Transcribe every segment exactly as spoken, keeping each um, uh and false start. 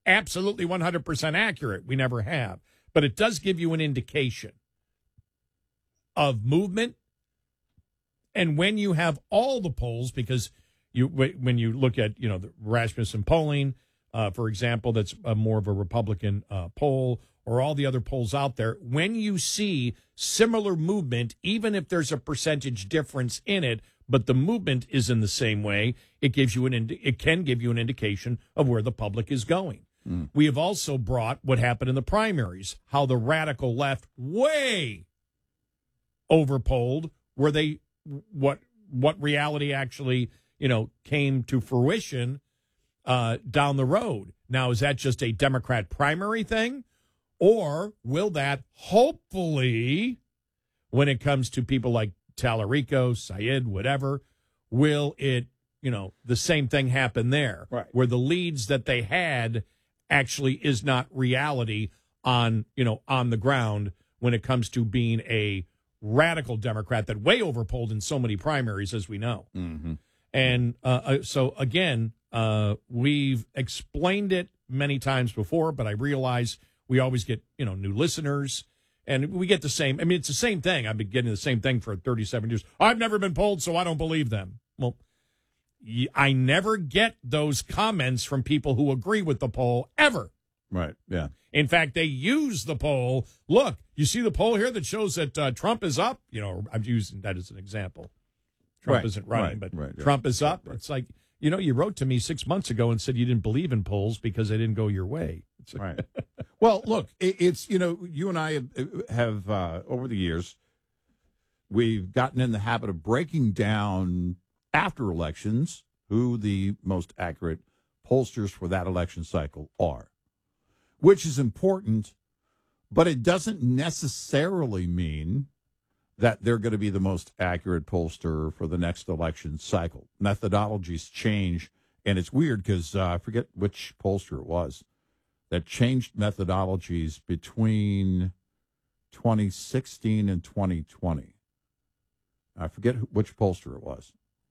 absolutely one hundred percent accurate. We never have. But it does give you an indication of movement. And when you have all the polls, because you when you look at, you know, the Rasmussen polling, uh, for example, that's a more of a Republican uh, poll, or all the other polls out there, when you see similar movement, even if there's a percentage difference in it, but the movement is in the same way, it gives you an indi- it can give you an indication of where the public is going. Mm. We have also brought what happened in the primaries, how the radical left way overpolled, where they what what reality actually, you know, came to fruition uh, down the road. Now, is that just a Democrat primary thing? Or will that hopefully, when it comes to people like Tallarico, Syed, whatever, will it, you know, the same thing happen there? Right. Where the leads that they had actually is not reality on, you know, on the ground when it comes to being a radical Democrat that way overpolled in so many primaries, as we know. Mm-hmm. And uh, so, again, uh, we've explained it many times before, but I realize we always get, you know, new listeners, and we get the same. I mean, it's the same thing. I've been getting the same thing for thirty-seven years. I've never been polled, so I don't believe them. Well, I never get those comments from people who agree with the poll, ever. Right, yeah. In fact, they use the poll. Look, you see the poll here that shows that uh, Trump is up? You know, I'm using that as an example. Trump right, isn't running, right, but right, yeah. Trump is up. Right. It's like, you know, you wrote to me six months ago and said you didn't believe in polls because they didn't go your way. It's like, right. Well, look, it, it's, you know, you and I have, have uh, over the years, we've gotten in the habit of breaking down after elections who the most accurate pollsters for that election cycle are, which is important, but it doesn't necessarily mean that they're going to be the most accurate pollster for the next election cycle. Methodologies change, and it's weird because uh, I forget which pollster it was that changed methodologies between twenty sixteen and twenty twenty. I forget which pollster it was.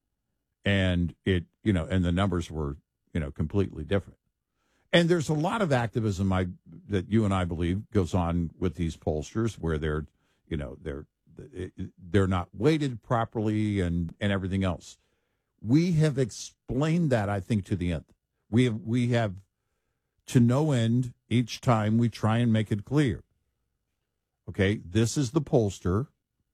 And it, you know, and the numbers were, you know, completely different. And there's a lot of activism I that you and I believe goes on with these pollsters where they're, you know, they're they're not weighted properly and, and everything else. We have explained that, I think, to the end. We have we have to no end each time we try and make it clear. Okay, this is the pollster.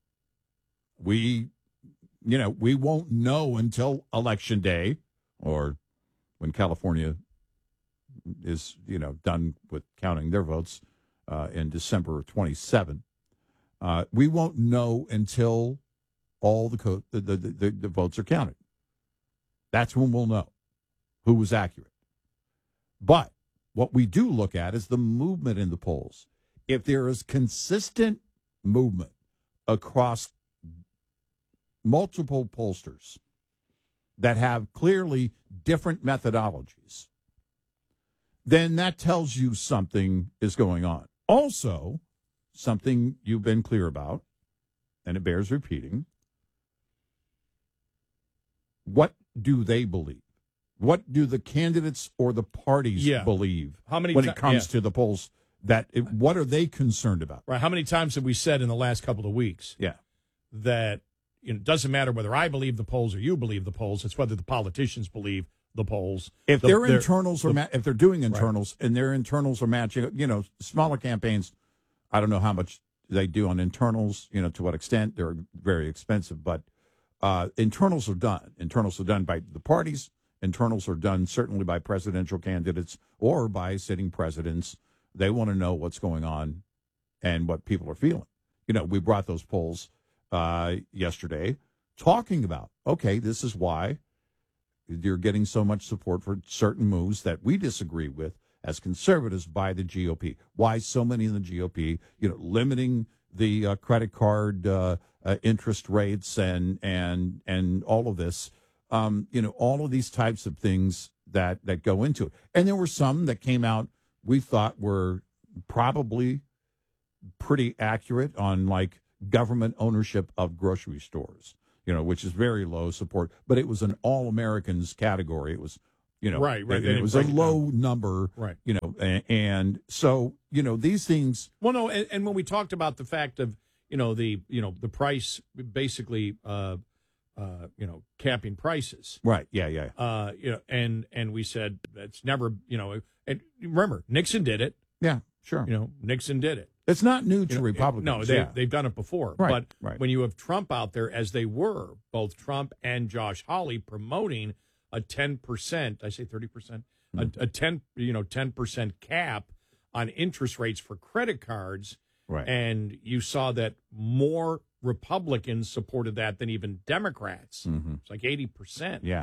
We, you know, we won't know until Election Day or when California is, you know, done with counting their votes uh, in December twenty-seventh. Uh, we won't know until all the, co- the, the, the the votes are counted. That's when we'll know who was accurate. But what we do look at is the movement in the polls. If there is consistent movement across multiple pollsters that have clearly different methodologies, then that tells you something is going on. Also, something you've been clear about, and it bears repeating, what do they believe? What do the candidates or the parties yeah. believe How many when ti- it comes yeah. to the polls? That it, what are they concerned about? Right. How many times have we said in the last couple of weeks Yeah. that, you know, it doesn't matter whether I believe the polls or you believe the polls, it's whether the politicians believe the polls. If the, their internals the, are ma- if they're doing internals right. and their internals are matching, you know, smaller campaigns, I don't know how much they do on internals, you know, to what extent. They're very expensive, but uh, internals are done. Internals are done by the parties. Internals are done certainly by presidential candidates or by sitting presidents. They want to know what's going on and what people are feeling. You know, we brought those polls uh, yesterday talking about, okay, this is why you're getting so much support for certain moves that we disagree with as conservatives by the G O P. Why so many in the G O P, you know, limiting the uh, credit card uh, uh, interest rates and and and all of this, um, you know, all of these types of things that that go into it. And there were some that came out we thought were probably pretty accurate on like government ownership of grocery stores, you know, which is very low support, but it was an all Americans category. It was You know, right, right. And it was a low number, right? You know, and, and so you know these things. Well, no, and, and when we talked about the fact of you know the you know the price basically uh, uh, you know capping prices, right? Yeah, yeah. Uh, you know, and and we said it's never you know. And remember, Nixon did it. Yeah, sure. You know, Nixon did it. It's not new to you know, Republicans. No, they, yeah. they've done it before. Right, but right. when you have Trump out there, as they were, both Trump and Josh Hawley promoting a ten percent, I say thirty percent, mm. a, a ten, you know, ten percent cap on interest rates for credit cards. Right. And you saw that more Republicans supported that than even Democrats. Mm-hmm. It's like eighty percent. Yeah.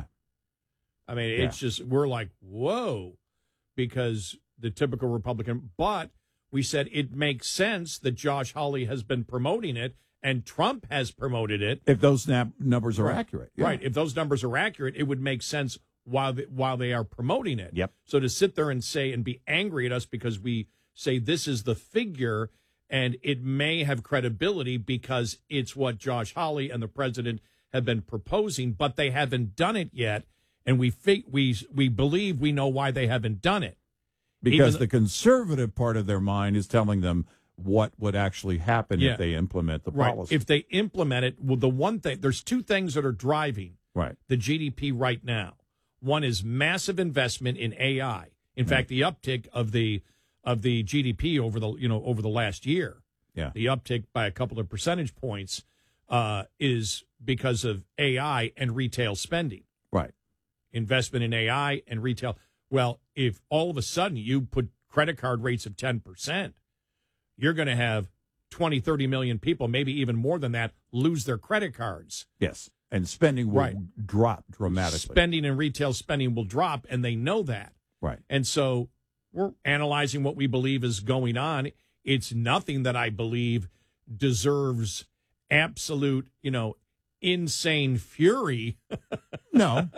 I mean, yeah. it's just, we're like, whoa, because the typical Republican, but we said it makes sense that Josh Hawley has been promoting it and Trump has promoted it. If those nap- numbers are right. accurate. Yeah. Right. If those numbers are accurate, it would make sense while they, while they are promoting it. Yep. So to sit there and say and be angry at us because we say this is the figure and it may have credibility because it's what Josh Hawley and the president have been proposing, but they haven't done it yet. And we fi- we we believe we know why they haven't done it. Because Even the conservative part of their mind is telling them what would actually happen yeah. if they implement the right. policy. If they implement it, well, the one thing, there's two things that are driving right. the G D P right now. One is massive investment in A I. In mm. fact, the uptick of the of the G D P over the you know over the last year, yeah. the uptick by a couple of percentage points uh, is because of A I and retail spending. Right. Investment in A I and retail. Well, if all of a sudden you put credit card rates of ten percent, you're going to have twenty, thirty million people, maybe even more than that, lose their credit cards. Yes. And spending will right. drop dramatically. Spending and retail spending will drop, and they know that. Right. And so we're analyzing what we believe is going on. It's nothing that I believe deserves absolute, you know, insane fury. No.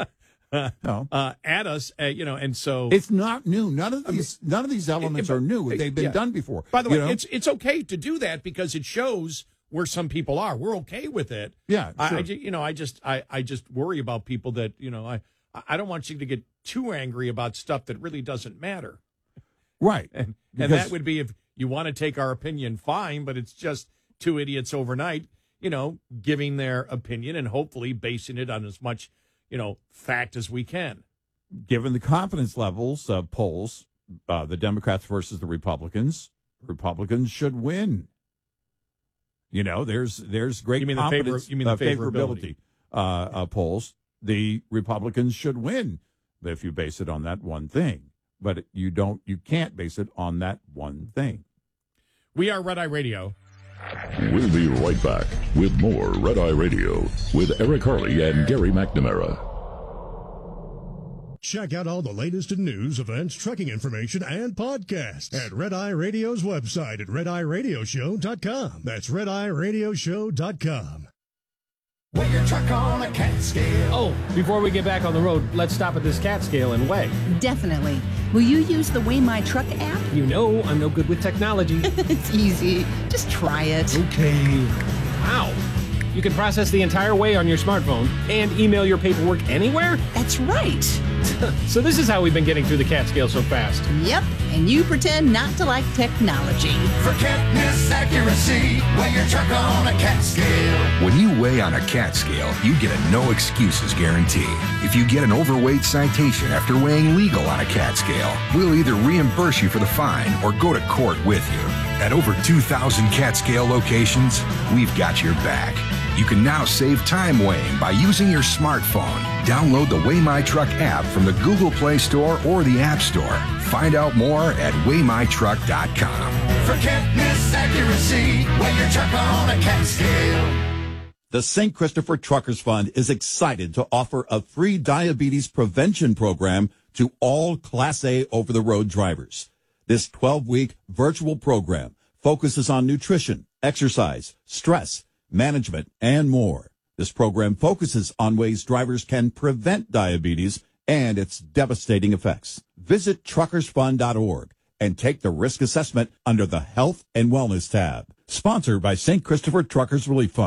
No, uh, at us, uh, you know, and so it's not new. None of these, I mean, none of these elements it, it, are new. They've been yeah. done before. By the way, you know? it's it's okay to do that because it shows where some people are. We're okay with it. Yeah, I, sure. I you know, I just I, I just worry about people that you know. I I don't want you to get too angry about stuff that really doesn't matter. Right, and and that would be if you want to take our opinion, fine. But it's just two idiots overnight, you know, giving their opinion and hopefully basing it on as much, you know, fact as we can. Given the confidence levels of polls, uh, the Democrats versus the Republicans, Republicans should win. You know, there's there's great you mean confidence, the favor, you mean the uh, favorability, favorability uh, uh, polls. The Republicans should win if you base it on that one thing, but you don't, you can't base it on that one thing. We are Red Eye Radio. We'll be right back with more Red Eye Radio with Eric Harley and Gary McNamara. Check out all the latest in news, events, trucking information, and podcasts at Red Eye Radio's website at red eye radio show dot com. That's red eye radio show dot com. Weigh your truck on a cat scale. Oh, before we get back on the road, let's stop at this cat scale and weigh. Definitely. Will you use the Weigh My Truck app? You know I'm no good with technology. It's easy. Just try it. Okay. Wow. You can process the entire weigh on your smartphone and email your paperwork anywhere? That's right. So this is how we've been getting through the cat scale so fast. Yep, and you pretend not to like technology. For can't-miss accuracy, weigh your truck on a cat scale. When you weigh on a cat scale, you get a no excuses guarantee. If you get an overweight citation after weighing legal on a cat scale, we'll either reimburse you for the fine or go to court with you. At over two thousand cat scale locations, we've got your back. You can now save time weighing by using your smartphone. Download the Weigh My Truck app from the Google Play Store or the App Store. Find out more at weigh my truck dot com. For can't-miss accuracy, weigh your truck on a cat scale. The Saint Christopher Truckers Fund is excited to offer a free diabetes prevention program to all Class A over-the-road drivers. This twelve-week virtual program focuses on nutrition, exercise, stress, management, and more. This program focuses on ways drivers can prevent diabetes and its devastating effects. Visit truckers fund dot org and take the risk assessment under the Health and Wellness tab. Sponsored by Saint Christopher Truckers Relief Fund.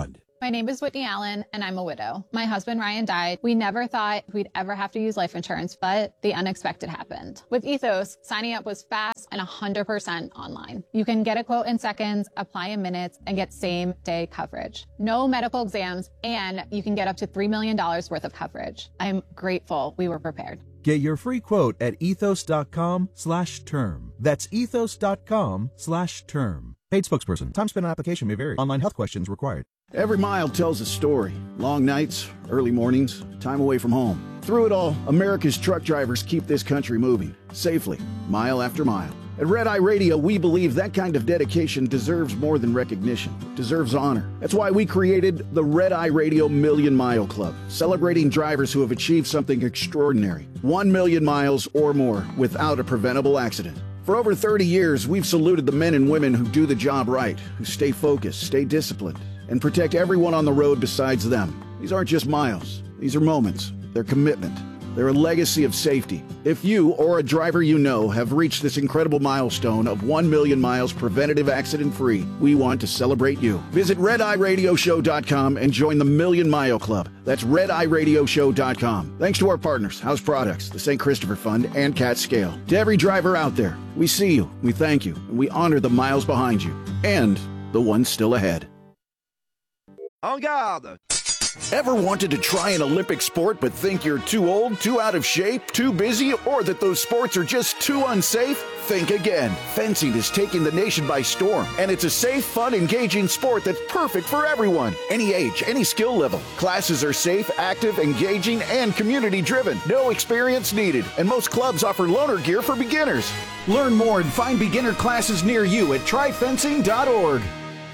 My name is Whitney Allen, and I'm a widow. My husband, Ryan, died. We never thought we'd ever have to use life insurance, but the unexpected happened. With Ethos, signing up was fast and one hundred percent online. You can get a quote in seconds, apply in minutes, and get same-day coverage. No medical exams, and you can get up to three million dollars worth of coverage. I'm grateful we were prepared. Get your free quote at ethos.com slash term. That's ethos.com slash term. Paid spokesperson. Time spent on application may vary. Online health questions required. Every mile tells a story. Long nights, early mornings, time away from home. Through it all, America's truck drivers keep this country moving, safely, mile after mile. At Red Eye Radio, we believe that kind of dedication deserves more than recognition, deserves honor. That's why we created the Red Eye Radio Million Mile Club, celebrating drivers who have achieved something extraordinary. One million miles or more without a preventable accident. For over thirty years, we've saluted the men and women who do the job right, who stay focused, stay disciplined, and protect everyone on the road besides them. These aren't just miles. These are moments. They're commitment. They're a legacy of safety. If you or a driver you know have reached this incredible milestone of one million miles preventative accident-free, we want to celebrate you. Visit red eye radio show dot com and join the Million Mile Club. That's red eye radio show dot com. Thanks to our partners, House Products, the Saint Christopher Fund, and Cat Scale. To every driver out there, we see you, we thank you, and we honor the miles behind you, and the ones still ahead. En garde! Ever wanted to try an Olympic sport but think you're too old, too out of shape, too busy, or that those sports are just too unsafe? Think again. Fencing is taking the nation by storm, and it's a safe, fun, engaging sport that's perfect for everyone. Any age, any skill level. Classes are safe, active, engaging, and community-driven. No experience needed, and most clubs offer loaner gear for beginners. Learn more and find beginner classes near you at try fencing dot org.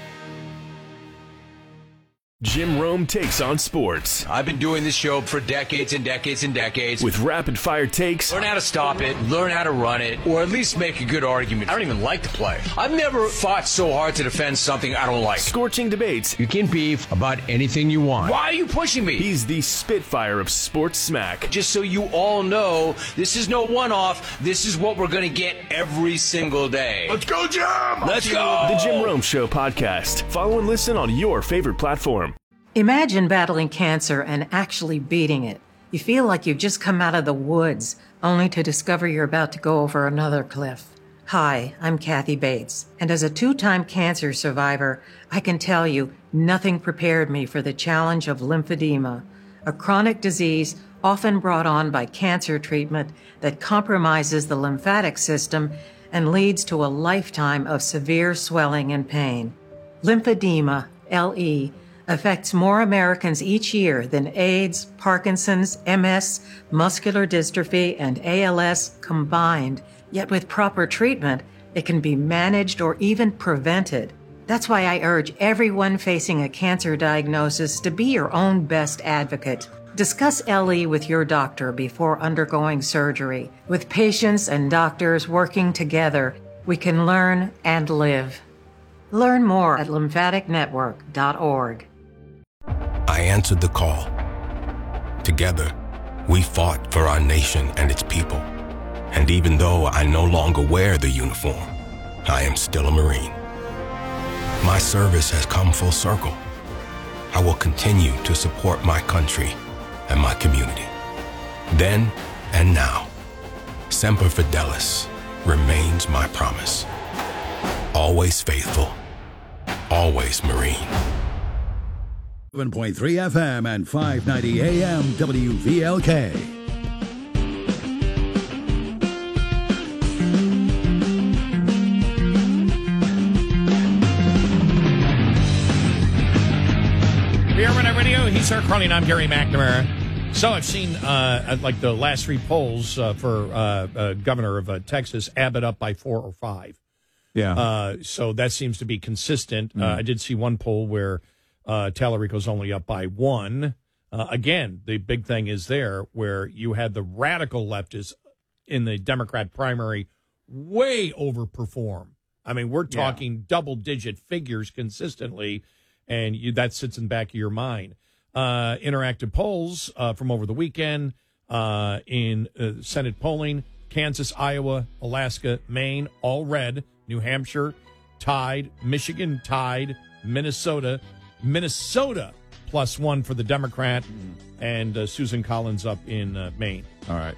Jim Rome takes on sports. I've been doing this show for decades and decades and decades. With rapid-fire takes. Learn how to stop it, learn how to run it, or at least make a good argument. I don't even like the play. I've never fought so hard to defend something I don't like. Scorching debates. You can beef about anything you want. Why are you pushing me? He's the Spitfire of sports smack. Just so you all know, this is no one-off. This is what we're going to get every single day. Let's go, Jim! Let's go! The Jim Rome Show podcast. Follow and listen on your favorite platform. Imagine battling cancer and actually beating it. You feel like you've just come out of the woods, only to discover you're about to go over another cliff. Hi, I'm Kathy Bates, and as a two-time cancer survivor, I can tell you nothing prepared me for the challenge of lymphedema, a chronic disease often brought on by cancer treatment that compromises the lymphatic system and leads to a lifetime of severe swelling and pain. Lymphedema, L E, affects more Americans each year than AIDS, Parkinson's, M S, muscular dystrophy, and A L S combined. Yet with proper treatment, it can be managed or even prevented. That's why I urge everyone facing a cancer diagnosis to be your own best advocate. Discuss L E with your doctor before undergoing surgery. With patients and doctors working together, we can learn and live. Learn more at lymphatic network dot org. I answered the call. Together, we fought for our nation and its people. And even though I no longer wear the uniform, I am still a Marine. My service has come full circle. I will continue to support my country and my community. Then and now, Semper Fidelis remains my promise. Always faithful, always Marine. seven point three F M and five ninety A M W V L K. Here on our radio, he's Eric Carly and I'm Gary McNamara. So I've seen, uh, like the last three polls uh, for uh, uh, governor of uh, Texas, Abbott up by four or five. Yeah. Uh, so that seems to be consistent. Mm. Uh, I did see one poll where uh, Tallarico's only up by one. Uh, again, the big thing is there where you had the radical leftists in the Democrat primary way overperform. I mean, we're talking yeah. double-digit figures consistently, and you, that sits in the back of your mind. Uh, interactive polls uh, from over the weekend uh, in uh, Senate polling, Kansas, Iowa, Alaska, Maine, all red. New Hampshire, tied. Michigan, tied. Minnesota. Minnesota plus one for the Democrat, and uh, Susan Collins up in uh, Maine. All right.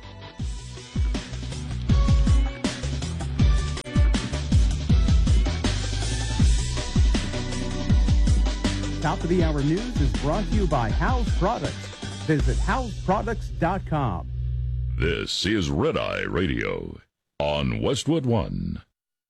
Top of the Hour News is brought to you by House Products. Visit house products dot com. This is Red Eye Radio on Westwood One.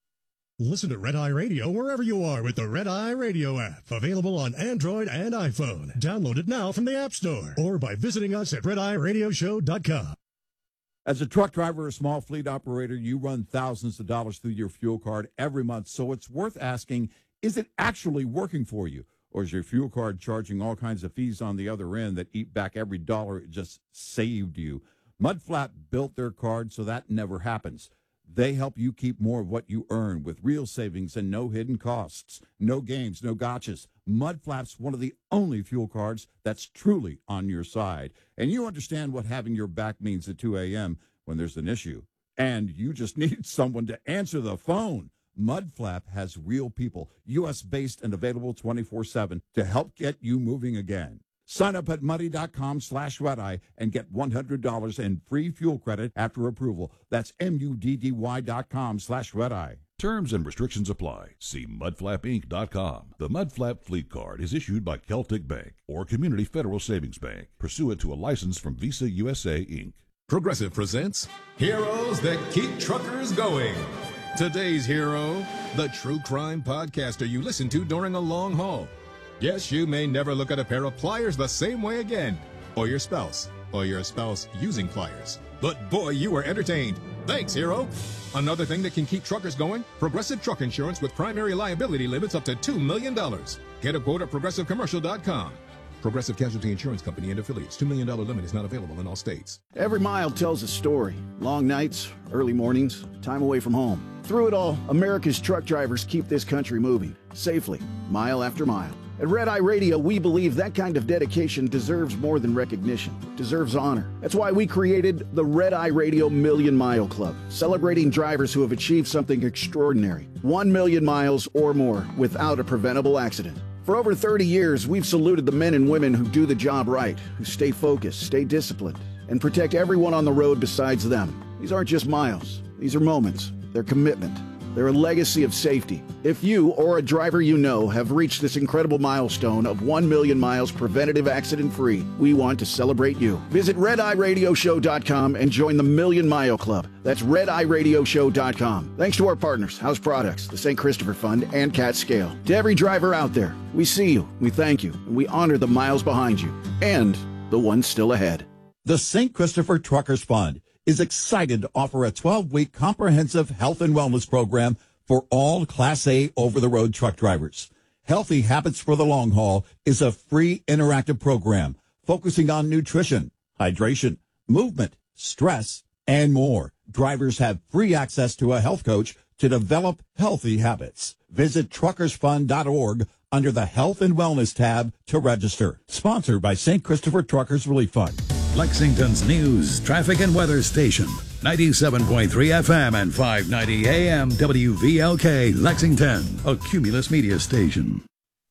Listen to Red Eye Radio wherever you are with the Red Eye Radio app. Available on Android and iPhone. Download it now from the App Store or by visiting us at red eye radio show dot com. As a truck driver or small fleet operator, you run thousands of dollars through your fuel card every month, so it's worth asking, is it actually working for you? Or is your fuel card charging all kinds of fees on the other end that eat back every dollar it just saved you? Mudflap built their card so that never happens. They help you keep more of what you earn with real savings and no hidden costs. No games, no gotchas. Mudflap's one of the only fuel cards that's truly on your side. And you understand what having your back means at two a.m. when there's an issue. And you just need someone to answer the phone. Mudflap has real people, U S-based and available twenty-four seven to help get you moving again. Sign up at muddy.com slash redeye and get one hundred dollars in free fuel credit after approval. That's M-U-D-D-Y dot com slash redeye. Terms and restrictions apply. See mudflap inc dot com. The Mudflap Fleet Card is issued by Celtic Bank or Community Federal Savings Bank, pursuant to a license from Visa U S A, Incorporated. Progressive presents Heroes That Keep Truckers Going. Today's hero, the true crime podcaster you listen to during a long haul. Yes, you may never look at a pair of pliers the same way again, or your spouse, or your spouse using pliers. But boy, you were entertained. Thanks, hero. Another thing that can keep truckers going, Progressive Truck Insurance with primary liability limits up to two million dollars. Get a quote at progressive commercial dot com. Progressive Casualty Insurance Company and affiliates. two million dollars limit is not available in all states. Every mile tells a story. Long nights, early mornings, time away from home. Through it all, America's truck drivers keep this country moving, safely, mile after mile. At Red Eye Radio, we believe that kind of dedication deserves more than recognition, deserves honor. That's why we created the Red Eye Radio Million Mile Club, celebrating drivers who have achieved something extraordinary. One million miles or more without a preventable accident. For over thirty years, we've saluted the men and women who do the job right, who stay focused, stay disciplined, and protect everyone on the road besides them. These aren't just miles. These are moments. They're commitment. They're a legacy of safety. If you or a driver you know have reached this incredible milestone of one million miles preventative accident-free, we want to celebrate you. Visit red eye radio show dot com and join the Million Mile Club. That's red eye radio show dot com. Thanks to our partners, House Products, the Saint Christopher Fund, and Cat Scale. To every driver out there, we see you, we thank you, and we honor the miles behind you, and the ones still ahead. The Saint Christopher Truckers Fund is excited to offer a twelve-week comprehensive health and wellness program for all Class A over-the-road truck drivers. Healthy Habits for the Long Haul is a free interactive program focusing on nutrition, hydration, movement, stress, and more. Drivers have free access to a health coach to develop healthy habits. Visit truckers fund dot org under the Health and Wellness tab to register. Sponsored by Saint Christopher Truckers Relief Fund. Lexington's news, traffic, and weather station. ninety-seven point three F M and five ninety A M W V L K, Lexington, a Cumulus media station.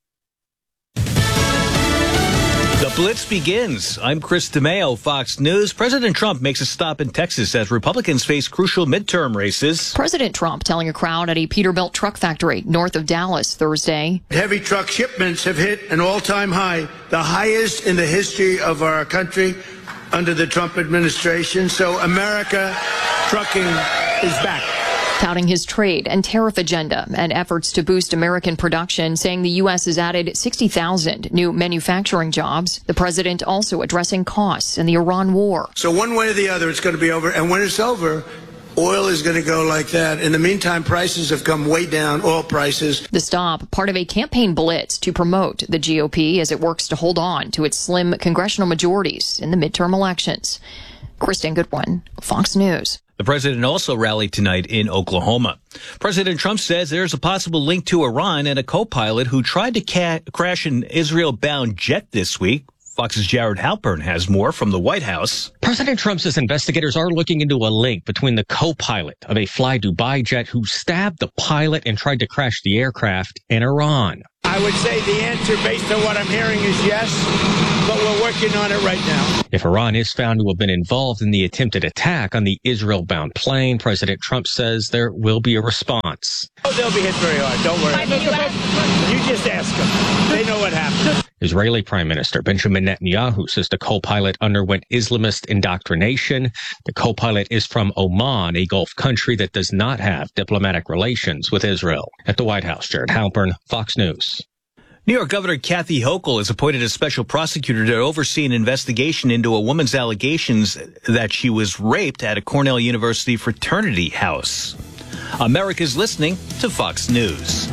The Blitz begins. I'm Chris DeMeo, Fox News. President Trump makes a stop in Texas as Republicans face crucial midterm races. President Trump telling a crowd at a Peterbilt truck factory north of Dallas Thursday. Heavy truck shipments have hit an all-time high, the highest in the history of our country under the Trump administration. So America trucking is back. Touting his trade and tariff agenda and efforts to boost American production, saying the U S has added sixty thousand new manufacturing jobs. The president also addressing costs in the Iran war. So one way or the other, it's going to be over. And when it's over, oil is going to go like that. In the meantime, prices have come way down, oil prices. The stop, part of a campaign blitz to promote the G O P as it works to hold on to its slim congressional majorities in the midterm elections. Kristen Goodwin, Fox News. The president also rallied tonight in Oklahoma. President Trump says there's a possible link to Iran and a co-pilot who tried to ca- crash an Israel-bound jet this week. Fox's Jared Halpern has more from the White House. President Trump says investigators are looking into a link between the co-pilot of a Fly Dubai jet who stabbed the pilot and tried to crash the aircraft in Iran. I would say the answer, based on what I'm hearing, is yes, but we're working on it right now. If Iran is found to have been involved in the attempted attack on the Israel-bound plane, President Trump says there will be a response. Oh, they'll be hit very hard. Don't worry. You just ask them. They know what happened. Israeli Prime Minister Benjamin Netanyahu says the co-pilot underwent Islamist indoctrination. The co-pilot is from Oman, a Gulf country that does not have diplomatic relations with Israel. At the White House, Jared Halpern, Fox News. New York Governor Kathy Hochul has appointed a special prosecutor to oversee an investigation into a woman's allegations that she was raped at a Cornell University fraternity house. America's listening to Fox News.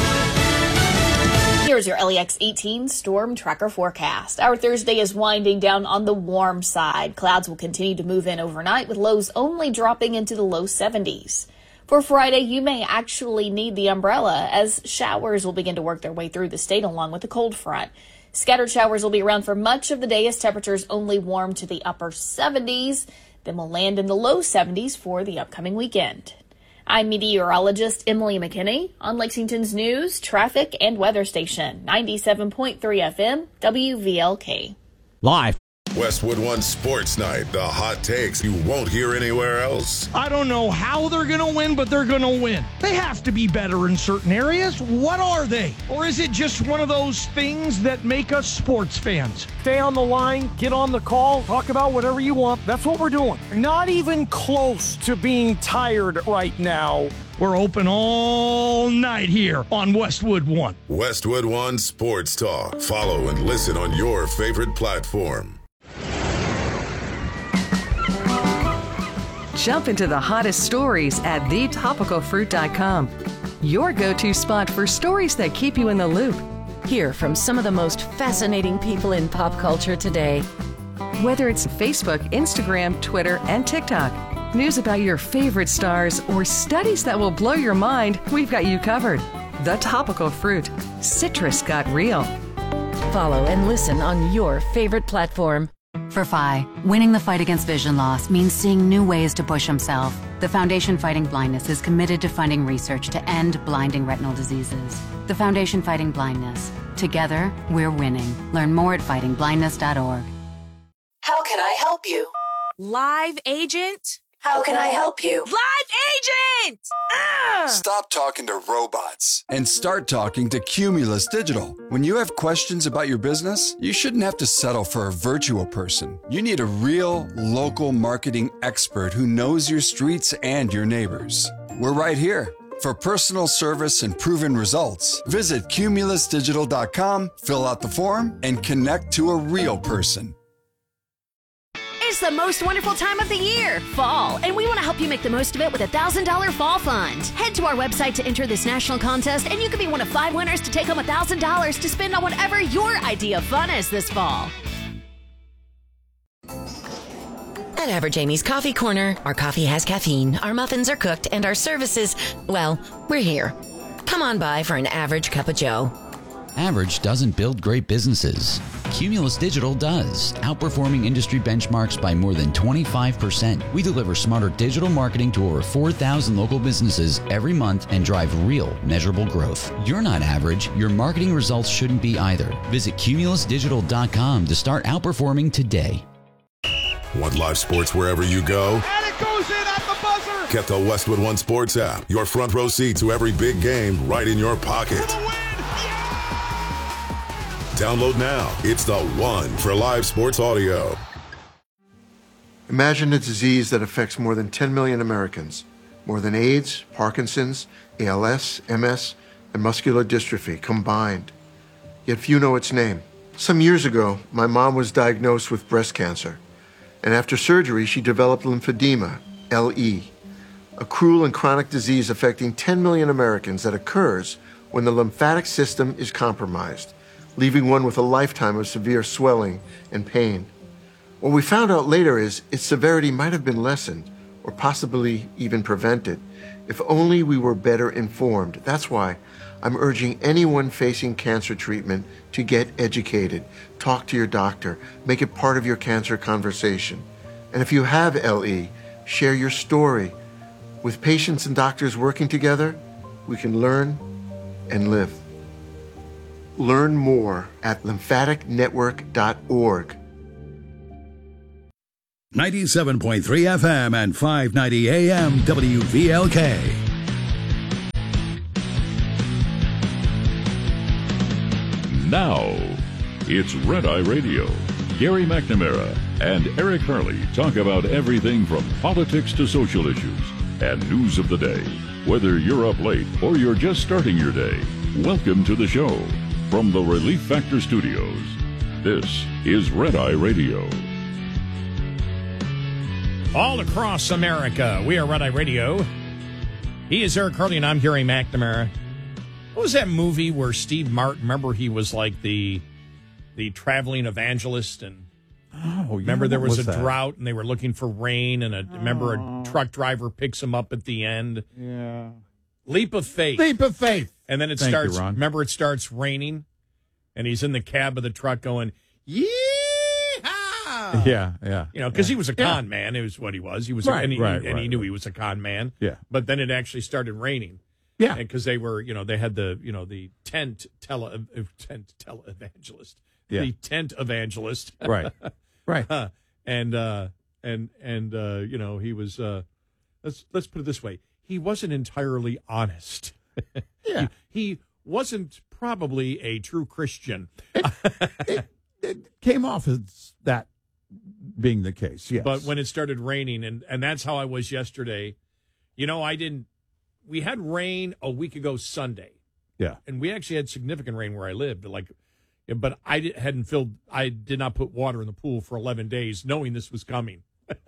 Here's your L E X eighteen Storm Tracker forecast. Our Thursday is winding down on the warm side. Clouds will continue to move in overnight with lows only dropping into the low seventies. For Friday, you may actually need the umbrella as showers will begin to work their way through the state along with the cold front. Scattered showers will be around for much of the day as temperatures only warm to the upper seventies. Then we'll land in the low seventies for the upcoming weekend. I'm meteorologist Emily McKinney on Lexington's news, traffic, and weather station, ninety-seven point three F M, W V L K. Live. Westwood One Sports Night, the hot takes you won't hear anywhere else. I don't know how they're going to win, but they're going to win. They have to be better in certain areas. What are they? Or is it just one of those things that make us sports fans? Stay on the line, get on the call, talk about whatever you want. That's what we're doing. Not even close to being tired right now. We're open all night here on Westwood One. Westwood One Sports Talk. Follow and listen on your favorite platform. Jump into the hottest stories at the topical fruit dot com. Your go-to spot for stories that keep you in the loop. Hear from some of the most fascinating people in pop culture today. Whether it's Facebook, Instagram, Twitter, and TikTok, news about your favorite stars, or studies that will blow your mind, we've got you covered. The Topical Fruit. Citrus got real. Follow and listen on your favorite platform. For F I, winning the fight against vision loss means seeing new ways to push himself. The Foundation Fighting Blindness is committed to funding research to end blinding retinal diseases. The Foundation Fighting Blindness. Together, we're winning. Learn more at fighting blindness dot org. How can I help you? Live agent? How can I help you? Live agent! Ah! Stop talking to robots and start talking to Cumulus Digital. When you have questions about your business, you shouldn't have to settle for a virtual person. You need a real, local marketing expert who knows your streets and your neighbors. We're right here. For personal service and proven results, visit cumulus digital dot com, fill out the form, and connect to a real person. It's the most wonderful time of the year, fall, and we want to help you make the most of it with a one thousand dollars Fall Fund. Head to our website to enter this national contest, and you could be one of five winners to take home one thousand dollars to spend on whatever your idea of fun is this fall. At Average Amy's Coffee Corner, our coffee has caffeine, our muffins are cooked, and our services, well, we're here. Come on by for an average cup of joe. Average doesn't build great businesses. Cumulus Digital does, outperforming industry benchmarks by more than twenty-five percent. We deliver smarter digital marketing to over four thousand local businesses every month and drive real, measurable growth. You're not average. Your marketing results shouldn't be either. Visit cumulus digital dot com to start outperforming today. Want live sports wherever you go? And it goes in at the buzzer! Get the Westwood One Sports app. Your front row seat to every big game right in your pocket. Download now. It's the one for live sports audio. Imagine a disease that affects more than ten million Americans. More than AIDS, Parkinson's, A L S, M S, and muscular dystrophy combined. Yet few know its name. Some years ago, my mom was diagnosed with breast cancer. And after surgery, she developed lymphedema, L E, a cruel and chronic disease affecting ten million Americans that occurs when the lymphatic system is compromised, leaving one with a lifetime of severe swelling and pain. What we found out later is its severity might have been lessened or possibly even prevented if only we were better informed. That's why I'm urging anyone facing cancer treatment to get educated. Talk to your doctor. Make it part of your cancer conversation. And if you have L E, share your story. With patients and doctors working together, we can learn and live. Learn more at lymphatic network dot org. ninety-seven point three F M and five ninety A M W V L K. Now, it's Red Eye Radio. Gary McNamara and Eric Harley talk about everything from politics to social issues and news of the day. Whether you're up late or you're just starting your day, welcome to the show. From the Relief Factor Studios, this is Red Eye Radio. All across America, we are Red Eye Radio. He is Eric Harley, and I'm Gary McNamara. What was that movie where Steve Martin, remember he was like the the traveling evangelist, and oh, remember there was, was a that? drought and they were looking for rain, and a, oh. remember a truck driver picks him up at the end. Yeah. Leap of Faith. Leap of Faith. And then it Thank starts, you, Ron. remember it starts raining, and he's in the cab of the truck going, yeehaw! Yeah, yeah. You know, because yeah. he was a con yeah. man. It was what he was. He was, right, and, he, right, and right, he knew right. he was a con man. Yeah. But then it actually started raining. Yeah. Because they were, you know, they had the, you know, the tent tele, tent televangelist. Yeah. The tent evangelist. Right. Right. uh, and, uh, and, and, uh, you know, he was, uh, let's, let's put it this way. He wasn't entirely honest. Yeah. He, he wasn't probably a true Christian. It, it, it came off as that being the case, yes. But when it started raining, and, and that's how I was yesterday, you know, I didn't, we had rain a week ago Sunday. Yeah. And we actually had significant rain where I lived. Like, but I did, hadn't filled, I did not put water in the pool for eleven days, knowing this was coming.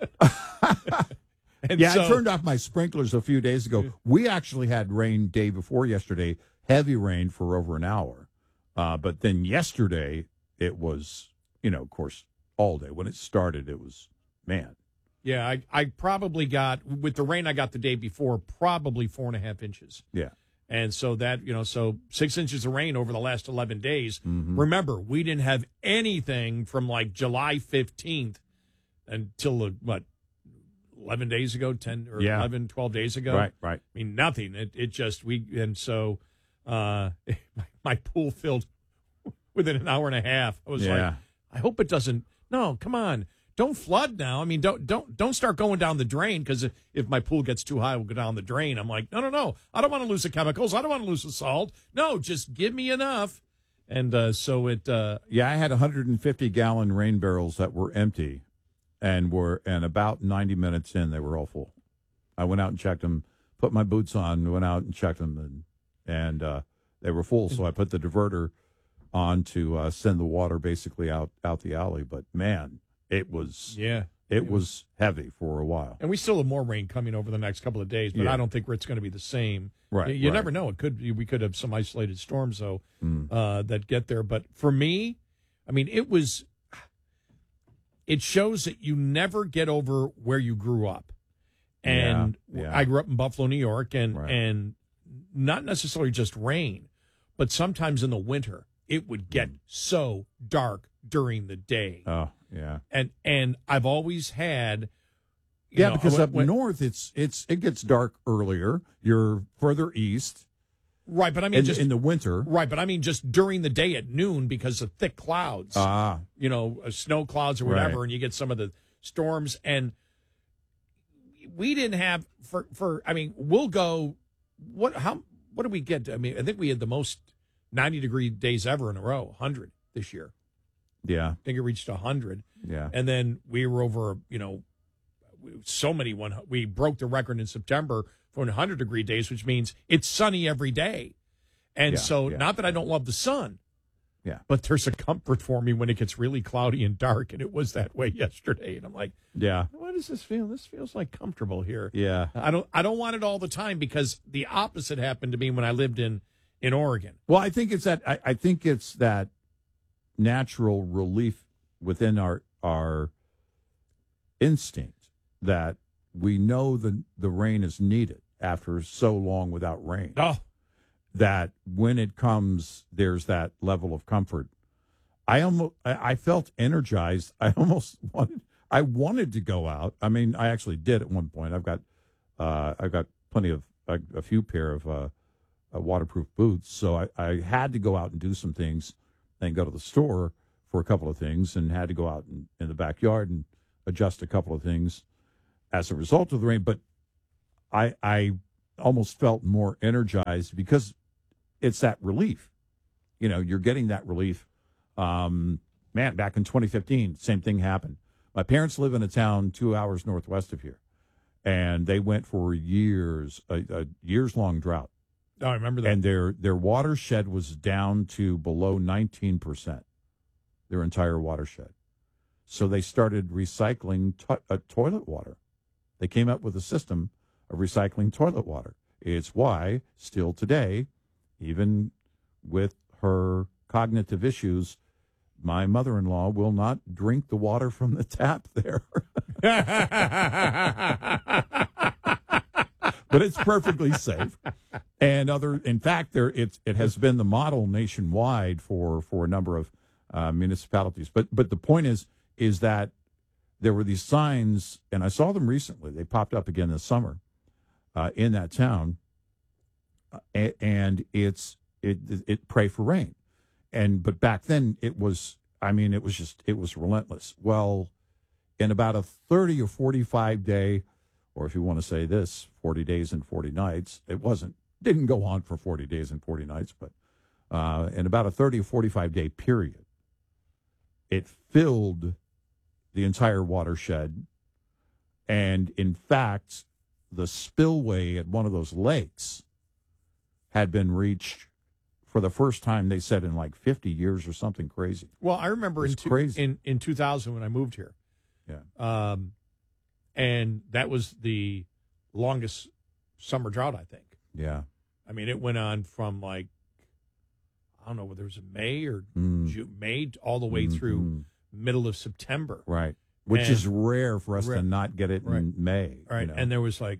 And yeah, so, I turned off my sprinklers a few days ago. We actually had rain day before yesterday, heavy rain for over an hour. Uh, but then yesterday, it was, you know, of course, all day. When it started, it was, man. Yeah, I, I probably got, with the rain I got the day before, probably four and a half inches. Yeah. And so that, you know, so six inches of rain over the last eleven days. Mm-hmm. Remember, we didn't have anything from like July fifteenth until, uh, what, eleven days ago, ten or yeah. eleven, twelve days ago. Right, right. I mean, nothing. It it just, we, and so uh, my, my pool filled within an hour and a half. I was yeah. like, I hope it doesn't, no, come on. Don't flood now. I mean, don't don't don't start going down the drain, because if, if my pool gets too high, we'll go down the drain. I'm like, no, no, no. I don't want to lose the chemicals. I don't want to lose the salt. No, just give me enough. And uh, so it. Uh, yeah, I had one hundred fifty gallon rain barrels that were empty, and were and about ninety minutes in, they were all full. I went out and checked them, put my boots on, went out and checked them, and and uh, they were full. So I put the diverter on to uh, send the water basically out out the alley. But man. It was yeah. It, it was, was heavy for a while, and we still have more rain coming over the next couple of days. But yeah. I don't think it's going to be the same. Right. You, you right. never know. It could. We could have some isolated storms though mm. uh, that get there. But for me, I mean, it was. It shows that you never get over where you grew up, and yeah. Yeah. I grew up in Buffalo, New York, and right. and not necessarily just rain, but sometimes in the winter it would get mm. so dark during the day. Oh. Yeah, and and I've always had, you yeah, know, because when, up when, north it's it's it gets dark earlier. You're further east, right? But I mean, in, just in the winter, right? But I mean, just during the day at noon because of thick clouds. Ah, you know, uh, snow clouds or whatever, right. and you get some of the storms. And we didn't have for for. I mean, we'll go. What how what did we get? I mean, I think we had the most ninety degree days ever in a row, one hundred this year. Yeah. I think it reached one hundred. Yeah. And then we were over, you know, so many one. We broke the record in September for one hundred degree days, which means it's sunny every day. And yeah, so yeah. not that I don't love the sun. Yeah. But there's a comfort for me when it gets really cloudy and dark. And it was that way yesterday. And I'm like, yeah, what does this feel? This feels like comfortable here. Yeah. I don't I don't want it all the time, because the opposite happened to me when I lived in, in Oregon. Well, I think it's that I, I think it's that natural relief within our our instinct that we know the the rain is needed after so long without rain. Oh, that when it comes, there's that level of comfort. I almost I, I felt energized. I almost wanted I wanted to go out. I mean, I actually did at one point. I've got uh, I've got plenty of a, a few pair of uh, uh, waterproof boots. So I, I had to go out and do some things and go to the store for a couple of things, and had to go out in, in the backyard and adjust a couple of things as a result of the rain. But I, I almost felt more energized because it's that relief. You know, you're getting that relief. Um, man, back in twenty fifteen, same thing happened. My parents live in a town two hours northwest of here, and they went for years, a, a years-long drought. Oh, I remember that. And their, their watershed was down to below nineteen percent, their entire watershed. So they started recycling to- uh, toilet water. They came up with a system of recycling toilet water. It's why, still today, even with her cognitive issues, my mother-in-law will not drink the water from the tap there. But it's perfectly safe. And other, in fact, there it's it has been the model nationwide for for a number of uh, municipalities. But but the point is is that there were these signs, and I saw them recently. They popped up again this summer uh, in that town, uh, and it's it it pray for rain. And but back then it was, I mean, it was just it was relentless. Well, in about a thirty or forty-five day, or if you want to say this, forty days and forty nights, it wasn't didn't go on for forty days and forty nights, but uh, in about a thirty or forty-five day period, it filled the entire watershed. And in fact, the spillway at one of those lakes had been reached for the first time, they said, in like fifty years or something crazy. Well, I remember in, two, crazy. in in two thousand when I moved here. Yeah. Um, and that was the longest summer drought, I think. Yeah. I mean, it went on from like, I don't know whether it was May or Mm. June, May all the way Mhm. through middle of September. Right. Which And- is rare for us Rare. to not get it Right. in May. Right. You know? And there was like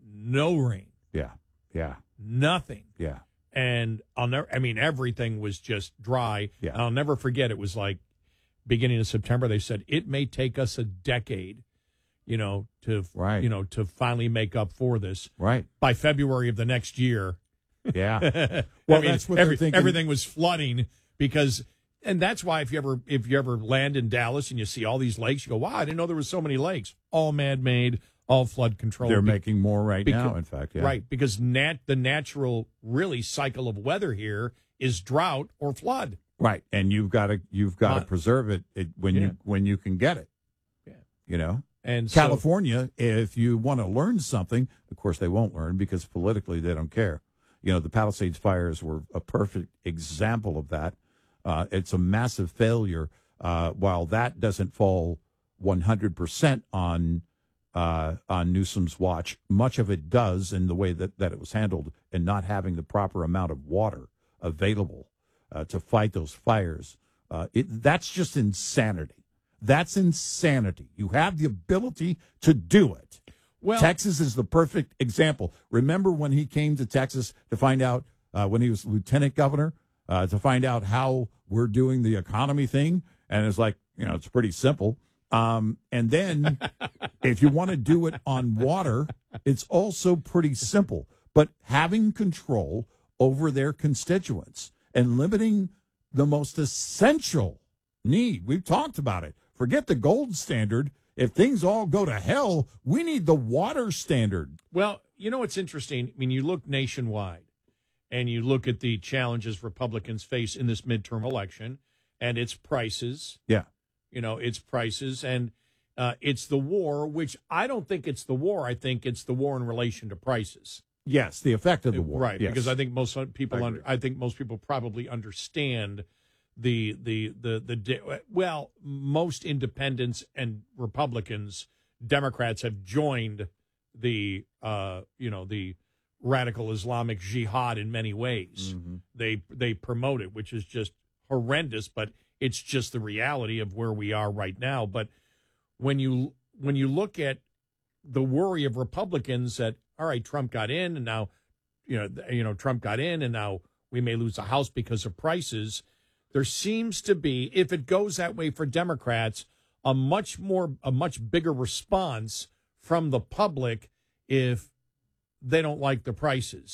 no rain, yeah. Yeah. nothing. Yeah. And I'll never, I mean, everything was just dry. Yeah. And I'll never forget, it was like beginning of September, they said it may take us a decade, you know, to, Right. you know, to finally make up for this. Right. By February of the next year. Yeah. Well, Well, I mean, that's what every, they're thinking. everything was flooding because, and that's why if you ever, if you ever land in Dallas and you see all these lakes, you go, wow, I didn't know there was so many lakes, all man-made, all flood controlled. They're making more right Because- now, in fact. Yeah. Right, because nat the natural really cycle of weather here is drought or flood. Right. And you've got to you've got to Uh, preserve it, it when yeah. you when you can get it. Yeah. You know? And so- California, if you want to learn something, of course they won't learn because politically they don't care. You know, the Palisades fires were a perfect example of that. Uh, it's a massive failure. Uh, while that doesn't fall one hundred percent on uh, on Newsom's watch, much of it does in the way that, that it was handled and not having the proper amount of water available uh, to fight those fires. Uh, it, that's just insanity. That's insanity. You have the ability to do it. Well- Texas is the perfect example. Remember when he came to Texas to find out, uh, when he was lieutenant governor, uh, to find out how we're doing the economy thing? And it's like, you know, it's pretty simple. Um, and then if you want to do it on water, it's also pretty simple. But having control over their constituents and limiting the most essential need, we've talked about it. Forget the gold standard. If things all go to hell, we need the water standard. Well, you know what's interesting? I mean, you look nationwide and you look at the challenges Republicans face in this midterm election, and it's prices. Yeah. You know, it's prices, and uh, it's the war, which I don't think it's the war. I think it's the war in relation to prices. Yes, the effect of the war. Right, yes. because I think most people, I under, I think most people probably understand the the the the di- well, most independents and Republicans, Democrats have joined the uh, you know the radical Islamic jihad in many ways. Mm-hmm. They they promote it, which is just horrendous, but it's just the reality of where we are right now. But when you when you look at the worry of Republicans that, all right, Trump got in, and now, you know, you know, Trump got in, and now we may lose the House because of prices. There seems to be, if it goes that way for Democrats, a much more, a much bigger response from the public if they don't like the prices.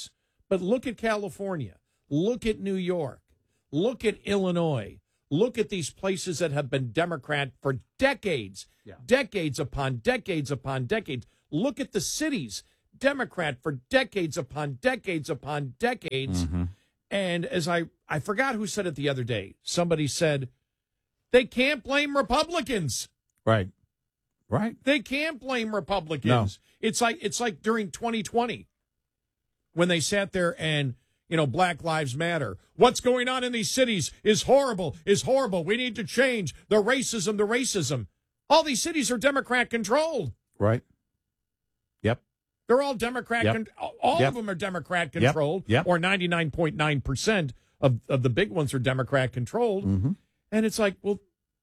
But look at California. Look at New York. Look at Illinois. Look at these places that have been Democrat for decades, yeah. decades upon decades upon decades. Look at the cities, Democrat for decades upon decades upon decades. Mm-hmm. And as I, I forgot who said it the other day, somebody said, they can't blame Republicans. Right. Right. They can't blame Republicans. No. It's like it's like during twenty twenty when they sat there and, you know, Black Lives Matter. What's going on in these cities is horrible, is horrible. We need to change the racism, the racism. All these cities are Democrat controlled. Right. Yep. They're all Democrat. Yep. Con- all Yep. of them are Democrat controlled. Yep. Yep. Or ninety-nine point nine percent of, of the big ones are Democrat controlled. Mm-hmm. And it's like, well,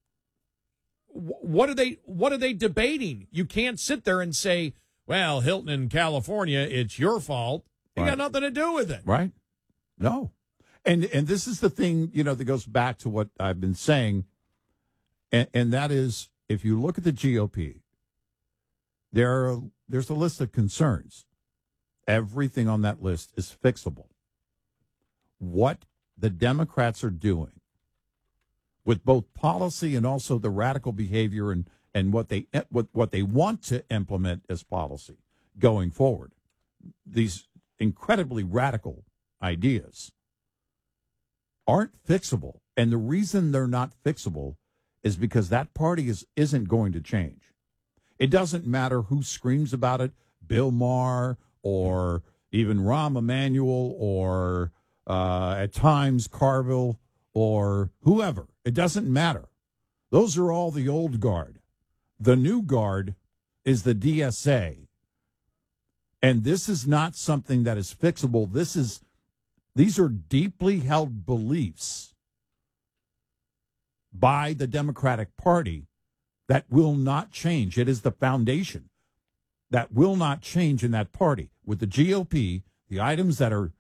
wh- what are they? What are they debating? You can't sit there and say, "Well, Hilton in California, it's your fault." You Right. got nothing to do with it, Right. No. And and this is the thing, you know, that goes back to what I've been saying, and, and that is, if you look at the G O P, there are, there's a list of concerns. Everything on that list is fixable. What the Democrats are doing with both policy and also the radical behavior and, and what they what, what they want to implement as policy going forward, these incredibly radical ideas aren't fixable. And the reason they're not fixable is because that party is, isn't going to change. It doesn't matter who screams about it, Bill Maher or even Rahm Emanuel or uh, at times Carville or whoever. It doesn't matter. Those are all the old guard. The new guard is the D S A. And this is not something that is fixable. This is, these are deeply held beliefs by the Democratic Party that will not change. It is the foundation that will not change in that party. With the G O P, the items that are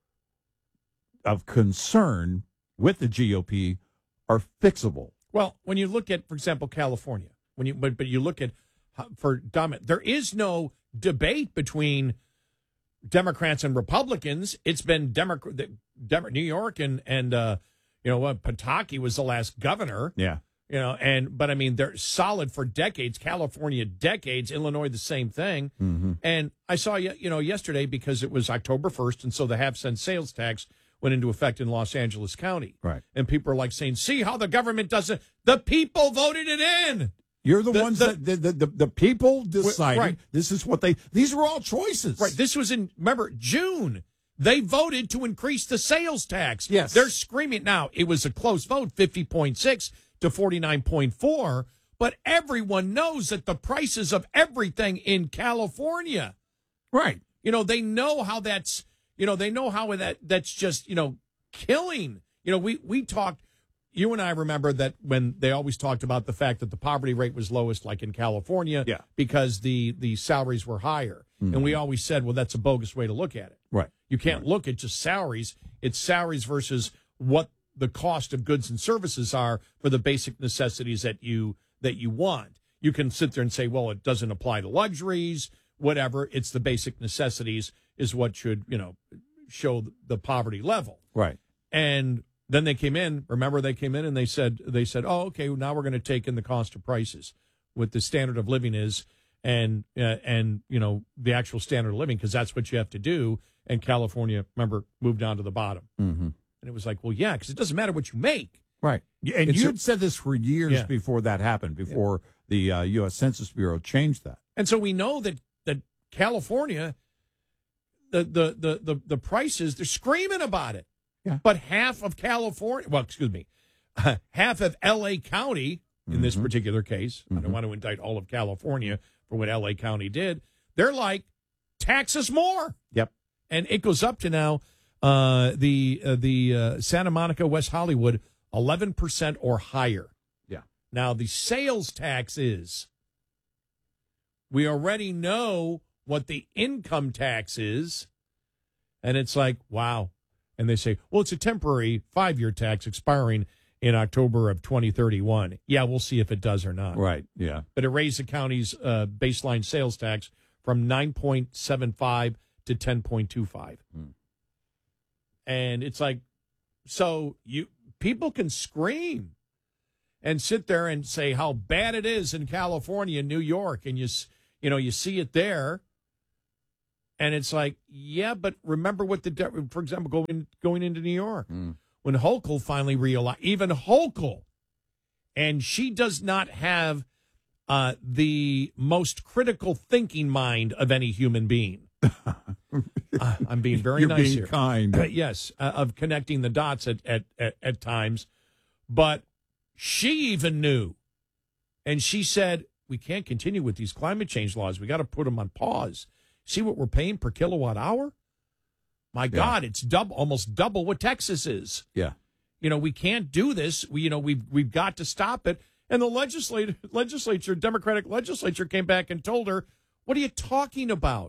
of concern with the G O P are fixable. Well, when you look at, for example, California, when you but but you look at for dominant, there is no debate between Democrats and Republicans. It's been Democrat, Dem- New York and and uh, you know what, Pataki was the last governor. Yeah, you know, and but I mean they're solid for decades. California decades. Illinois the same thing. Mm-hmm. And I saw you you know yesterday because it was October first, and so the half cent sales tax went into effect in Los Angeles County. Right. And people are like saying, "See how the government doesn't? The people voted it in." You're the, The- ones the- that the, the, the, the people decided right. this is what they, these are all choices. Right. This was in, remember, June. They voted to increase the sales tax. Yes. They're screaming. Now, it was a close vote, fifty point six to forty-nine point four, but everyone knows that the prices of everything in California. Right. You know, they know how that's, you know, they know how that that's just, you know, killing. You know, we, we talked, you and I remember that when they always talked about the fact that the poverty rate was lowest, like in California, Yeah. because the, the salaries were higher. Mhm. And we always said, well, that's a bogus way to look at it. Right. You can't look at just salaries. It's salaries versus what the cost of goods and services are for the basic necessities that you that you want. You can sit there and say, well, it doesn't apply to luxuries, whatever. It's the basic necessities is what should, you know, show the poverty level. Right. And then they came in, remember they came in and they said, they said, oh, okay, well, now we're going to take in the cost of prices, what the standard of living is, and, uh, and you know, the actual standard of living, because that's what you have to do. And California, remember, moved down to the bottom. Mm-hmm. And it was like, well, yeah, because it doesn't matter what you make. Right. And It's you a- had said this for years Yeah. before that happened, before the uh, U S Census Bureau changed that. And so we know that, that California, the, the, the, the, the prices, they're screaming about it. Yeah. But half of California, well, excuse me, half of L A County, in this Mhm. particular case, I Mhm. don't want to indict all of California for what L A County did, they're like, tax us more. Yep. And it goes up to now, uh, the, uh, the uh, Santa Monica, West Hollywood, eleven percent or higher. Yeah. Now, the sales tax is, we already know what the income tax is. And it's like, wow. And they say, well, it's a temporary five-year tax expiring in October of twenty thirty-one. Yeah, we'll see if it does or not. Right. Yeah. But it raised the county's uh, baseline sales tax from nine point seven five to ten point two five. Hmm. And it's like, so you people can scream and sit there and say how bad it is in California and New York, and you you know you see it there, and it's like, yeah, but remember what the de- for example going going into New York Mm. when Hochul finally realized, even Hochul, and she does not have uh, the most critical thinking mind of any human being. uh, I'm being very You're nice being here. kind. Uh, yes, uh, of connecting the dots at, at, at, at times. But she even knew. And she said, we can't continue with these climate change laws. We got to put them on pause. See what we're paying per kilowatt hour? My Yeah. God, it's double, almost double what Texas is. Yeah. You know, we can't do this. We, you know, we've, we've got to stop it. And the legislature, legislature, Democratic legislature came back and told her, what are you talking about?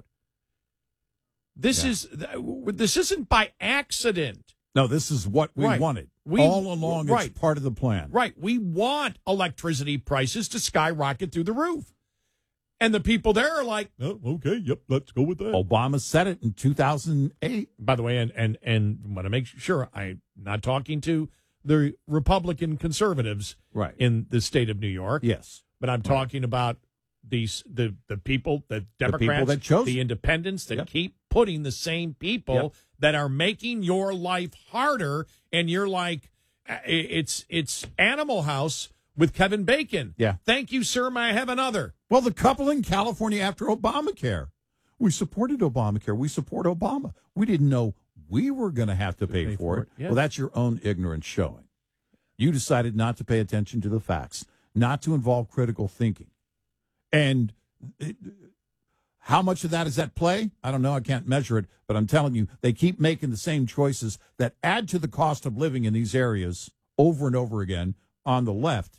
This Yeah. is this isn't by accident. No, this is what we Right. wanted. We- All along, right. it's part of the plan. Right. We want electricity prices to skyrocket through the roof. And the people there are like, oh, okay, yep, let's go with that. Obama said it in two thousand eight. By the way, and and and want to make sure I'm not talking to the Republican conservatives Right. in the state of New York. Yes. But I'm talking about these the the people, the people Democrats, that chose the it. independents that Yep. keep putting the same people Yep. that are making your life harder, and you're like, uh, it's it's Animal House with Kevin Bacon. Yeah. Thank you, sir. May I have another? Well, the couple in California after Obamacare. We supported Obamacare. We support Obama. We didn't know we were going to have to pay, pay for for it. it, yes. Well, that's your own ignorance showing. You decided not to pay attention to the facts, not to involve critical thinking. And it, how much of that is at play? I don't know. I can't measure it. But I'm telling you, they keep making the same choices that add to the cost of living in these areas over and over again on the left.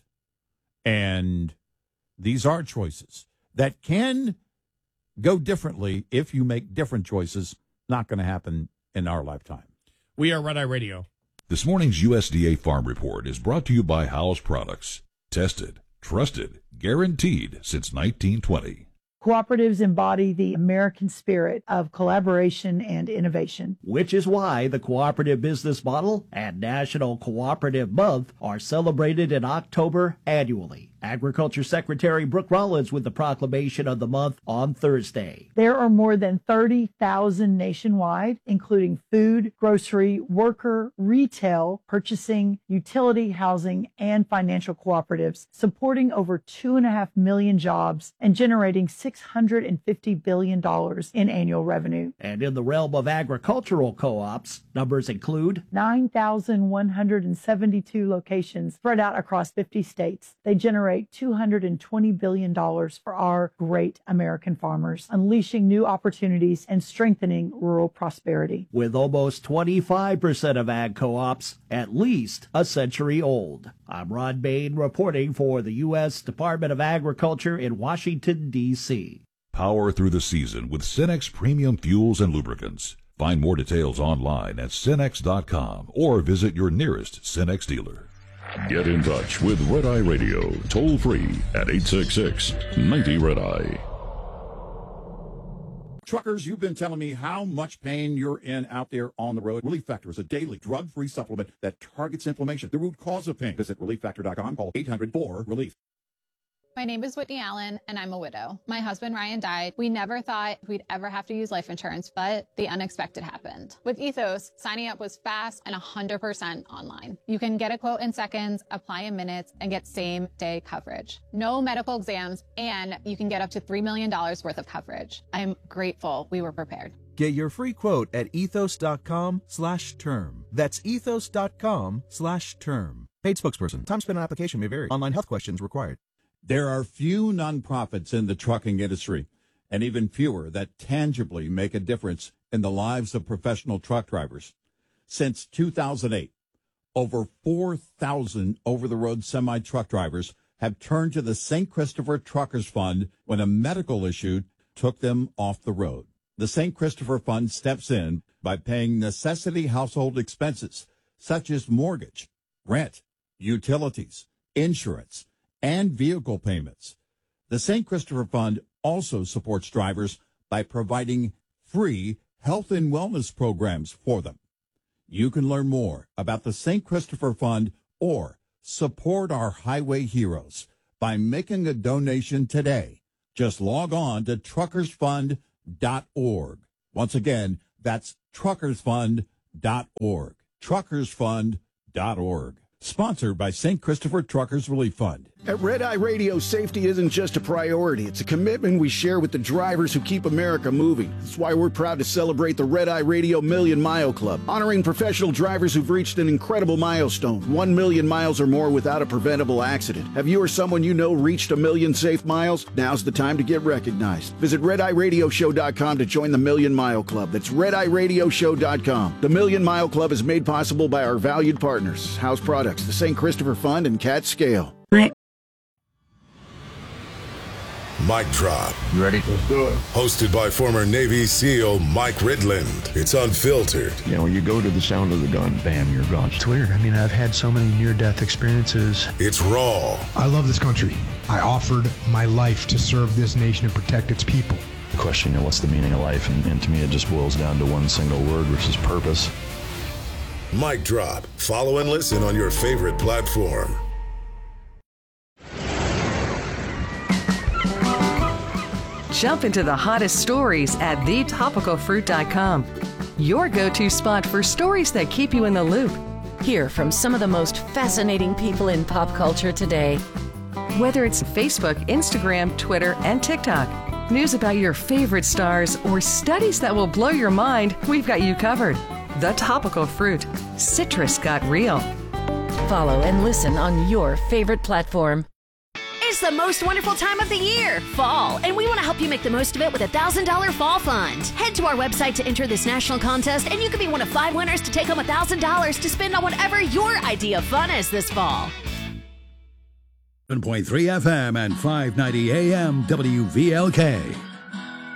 And these are choices that can go differently if you make different choices. Not going to happen in our lifetime. We are Red Eye Radio. This morning's U S D A Farm Report is brought to you by Howes Products. Tested, trusted, guaranteed since nineteen twenty. Cooperatives embody the American spirit of collaboration and innovation. Which is why the cooperative business model and National Cooperative Month are celebrated in October annually. Agriculture Secretary Brooke Rollins with the proclamation of the month on Thursday. There are more than thirty thousand nationwide, including food, grocery, worker, retail, purchasing, utility, housing, and financial cooperatives, supporting over two and a half million jobs and generating six hundred fifty billion dollars in annual revenue. And in the realm of agricultural co-ops, numbers include nine thousand one hundred seventy-two locations spread out across fifty states. They generate two hundred twenty billion dollars for our great American farmers, unleashing new opportunities and strengthening rural prosperity. with almost twenty-five percent of ag co-ops at least a century old. I'm Ron Bain reporting for the U S Department of Agriculture in Washington, D C Power through the season with Cenex Premium Fuels and Lubricants. Find more details online at cenex dot com or visit your nearest Cenex dealer. Get in touch with Red Eye Radio, toll free at eight six six, ninety Red Eye. Truckers, you've been telling me how much pain you're in out there on the road. Relief Factor is a daily drug-free supplement that targets inflammation, the root cause of pain. Visit relief factor dot com, call eight hundred four relief. My name is Whitney Allen, and I'm a widow. My husband, Ryan, died. We never thought we'd ever have to use life insurance, but the unexpected happened. With Ethos, signing up was fast and one hundred percent online. You can get a quote in seconds, apply in minutes, and get same-day coverage. No medical exams, and you can get up to three million dollars worth of coverage. I'm grateful we were prepared. Get your free quote at ethos dot com slash term. That's ethos dot com slash term. Paid spokesperson. Time spent on application may vary. Online health questions required. There are few nonprofits in the trucking industry, and even fewer that tangibly make a difference in the lives of professional truck drivers. Since two thousand eight, over four thousand over-the-road semi-truck drivers have turned to the Saint Christopher Truckers Fund when a medical issue took them off the road. The Saint Christopher Fund steps in by paying necessity household expenses such as mortgage, rent, utilities, insurance, and vehicle payments. The Saint Christopher Fund also supports drivers by providing free health and wellness programs for them. You can learn more about the Saint Christopher Fund or support our highway heroes by making a donation today. Just log on to truckers fund dot org. Once again, that's truckers fund dot org. truckers fund dot org. Sponsored by Saint Christopher Truckers Relief Fund. At Red Eye Radio, safety isn't just a priority. It's a commitment we share with the drivers who keep America moving. That's why we're proud to celebrate the Red Eye Radio Million Mile Club, honoring professional drivers who've reached an incredible milestone, one million miles or more without a preventable accident. Have you or someone you know reached a million safe miles? Now's the time to get recognized. Visit red eye radio show dot com to join the Million Mile Club. That's red eye radio show dot com. The Million Mile Club is made possible by our valued partners, House Products, the Saint Christopher Fund, and Cat Scale. Mic Drop. You ready? Let's do it. Hosted by former Navy SEAL Mike Ridland. It's unfiltered. You know, when you go to the sound of the gun, bam, you're gone. It's weird. I mean, I've had so many near-death experiences. It's raw. I love this country. I offered my life to serve this nation and protect its people. The question, you know, what's the meaning of life? And, and to me, it just boils down to one single word, which is purpose. Mic Drop. Follow and listen on your favorite platform. Jump into the hottest stories at the topical fruit dot com. Your go-to spot for stories that keep you in the loop. Hear from some of the most fascinating people in pop culture today. Whether it's Facebook, Instagram, Twitter, and TikTok, news about your favorite stars, or studies that will blow your mind, we've got you covered. The Topical Fruit. Citrus got real. Follow and listen on your favorite platform. It's the most wonderful time of the year, fall, and we want to help you make the most of it with a one thousand dollars Fall Fund. Head to our website to enter this national contest, and you could be one of five winners to take home one thousand dollars to spend on whatever your idea of fun is this fall. seven point three F M and five ninety A M W V L K.